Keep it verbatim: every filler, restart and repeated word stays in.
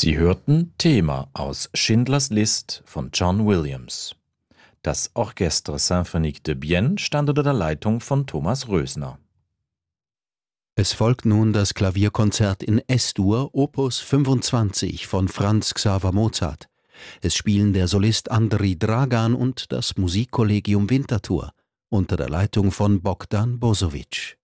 Sie hörten Thema aus Schindlers List von John Williams. Das Orchestre Symphonique de Bienne stand unter der Leitung von Thomas Rösner. Es folgt nun das Klavierkonzert in S-Dur, Opus fünfundzwanzig von Franz Xaver Mozart. Es spielen der Solist Andrei Dragan und das Musikkollegium Winterthur unter der Leitung von Bogdan Bosovic.